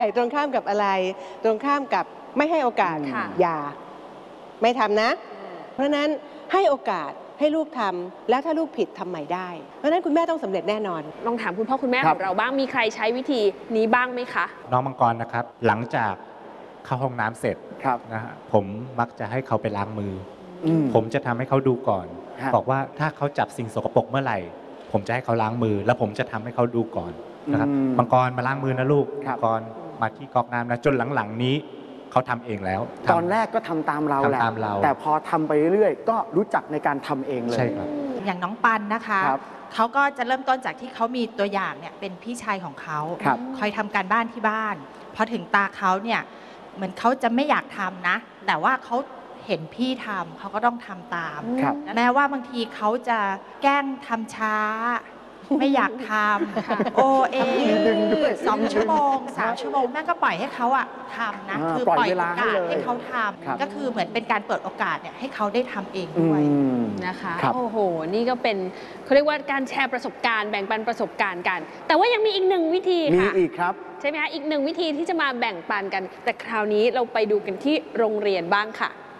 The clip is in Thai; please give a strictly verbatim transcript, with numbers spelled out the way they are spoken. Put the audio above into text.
ตรงข้ามกับอะไรตรงข้ามกับไม่ให้โอกาสอย่าไม่ทำนะเพราะฉะนั้นให้โอกาสให้ลูกทำแล้วถ้าลูกผิดทำใหม่ได้เพราะฉะนั้นคุณแม่ต้องสำเร็จแน่นอนลองถามคุณพ่อคุณแม่ของเราบ้างมีใครใช้วิธีนี้บ้างไหมคะน้องมังกรนะครับหลังจากเข้าห้องน้ำเสร็จนะฮะผมมักจะให้เขาไปล้างมือผมจะทำให้เขาดูก่อนบอกว่าถ้าเขาจับสิ่งสกปรกเมื่อไหร่ผมจะให้เขาล้างมือแล้วผมจะทำให้เขาดูก่อนนะครับมังกรมาล้างมือนะลูกมังกรมาที่ก๊อกน้ำนะจนหลังๆนี้เขาทำเองแล้วตอนแรกก็ทำตามเราแหละแต่พอทำไปเรื่อยๆก็รู้จักในการทำเองเลยใช่ครับอย่างน้องปันนะคะเขาก็จะเริ่มต้นจากที่เขามีตัวอย่างเนี่ยเป็นพี่ชายของเขาคอยทำการบ้านที่บ้านพอถึงตาเขาเนี่ยเหมือนเขาจะไม่อยากทำนะแต่ว่าเขาเห็นพี่ทำเขาก็ต้องทำตามแม้ว่าบางทีเขาจะแกล้งทำช้าไม่อยากทำโอเอสองชั่วโมงสามชั่วโมงแม่ก็ปล่อยให้เขาอะทำนะคือปล่อยโอกาสให้เขาทำก็คือเหมือนเป็นการเปิดโอกาสเนี่ยให้เขาได้ทำเองด้วยนะคะโอ้โหนี่ก็เป็นเขาเรียกว่าการแชร์ประสบการณ์แบ่งปันประสบการณ์กันแต่ว่ายังมีอีกหนึ่งวิธีค่ะมีอีกครับใช่ไหมคะอีกหนึ่งวิธีที่จะมาแบ่งปันกันแต่คราวนี้เราไปดูกันที่โรงเรียนบ้างค่ะ